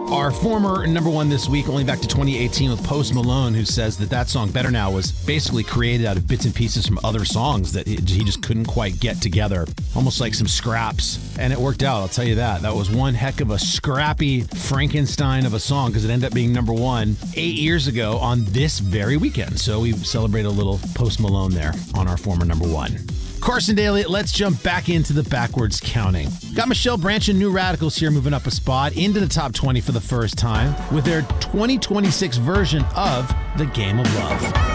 Our former number one this week, only back to 2018 with Post Malone, who says that song Better Now was basically created out of bits and pieces from other songs that he just couldn't quite get together. Almost like some scraps. And it worked out, I'll tell you that. That was one heck of a scrappy Frankenstein of a song because it ended up being number one 8 years ago on this very weekend. So we celebrate a little Post Malone there on our former number one. Carson Daly, let's jump back into the backwards counting. Got Michelle Branch and New Radicals here moving up a spot into the top 20 for the first time with their 2026 version of The Game of Love.